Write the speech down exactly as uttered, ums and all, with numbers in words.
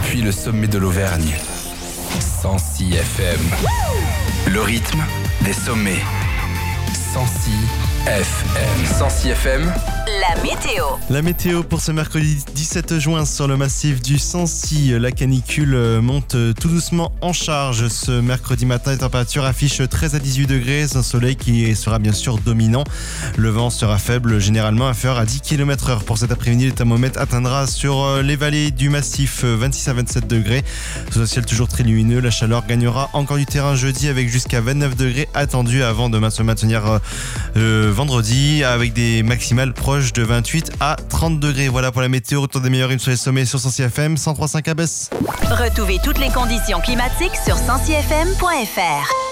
depuis le sommet de l'Auvergne. Sancy F M. Le rythme des sommets. Sancy F M. Sancy F M. La météo. La météo pour ce mercredi dix-sept juin sur le massif du Sancy. La canicule monte tout doucement en charge. Ce mercredi matin, les températures affichent treize à dix-huit degrés. Un soleil qui sera bien sûr dominant. Le vent sera faible, généralement inférieur à dix kilomètres heure. Pour cet après-midi, le thermomètre atteindra sur les vallées du massif vingt-six à vingt-sept degrés. Sous un ciel toujours très lumineux, la chaleur gagnera encore du terrain jeudi avec jusqu'à vingt-neuf degrés attendus avant de se maintenir euh, vendredi avec des maximales proches de vingt-huit à trente degrés. Voilà pour la météo. Retour des meilleures rimes sur les sommets sur Sancy F M cent trois virgule cinq à Besse. Retrouvez toutes les conditions climatiques sur sancy f m point f r.